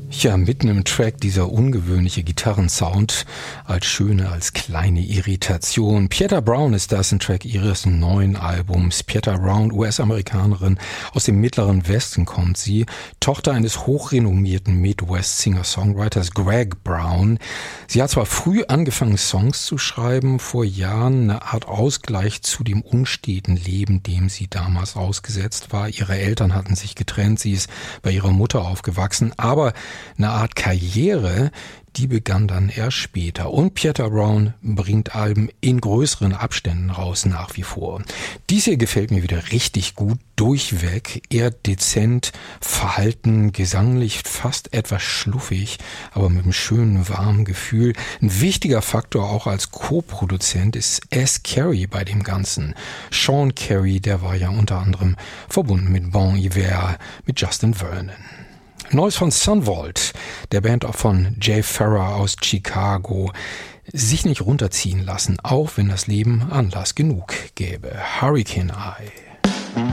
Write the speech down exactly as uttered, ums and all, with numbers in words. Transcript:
Ja, mitten im Track dieser ungewöhnliche Gitarrensound als schöne, als kleine Irritation. Pieta Brown ist das, ein Track ihres neuen Albums. Pieta Brown, U S-Amerikanerin, aus dem Mittleren Westen kommt sie, Tochter eines hochrenommierten Midwest-Singer-Songwriters Greg Brown. Sie hat zwar früh angefangen, Songs zu schreiben, vor Jahren eine Art Ausgleich zu dem unsteten Leben, dem sie damals ausgesetzt war. Ihre Eltern hatten sich getrennt, sie ist bei ihrer Mutter aufgewachsen, aber eine Art Karriere, die begann dann erst später. Und Pieta Brown bringt Alben in größeren Abständen raus nach wie vor. Dies hier gefällt mir wieder richtig gut, durchweg, eher dezent, verhalten, gesanglich fast etwas schluffig, aber mit einem schönen, warmen Gefühl. Ein wichtiger Faktor auch als Co-Produzent ist S. Carey bei dem Ganzen. Sean Carey, der war ja unter anderem verbunden mit Bon Iver, mit Justin Vernon. Neues von Sunvault, der Band auch von Jay Farrar aus Chicago. Sich nicht runterziehen lassen, auch wenn das Leben Anlass genug gäbe. Hurricane Eye.